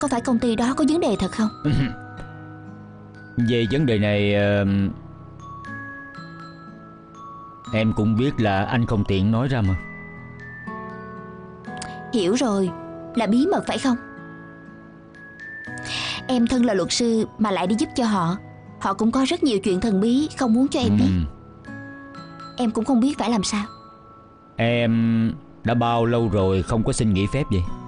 có phải công ty đó có vấn đề thật không? Về vấn đề này em cũng biết là anh không tiện nói ra mà. Hiểu rồi, là bí mật phải không? Em thân là luật sư mà lại đi giúp cho họ. Họ cũng có rất nhiều chuyện thần bí không muốn cho em biết. Em cũng không biết phải làm sao. Em đã bao lâu rồi không có xin nghỉ phép vậy?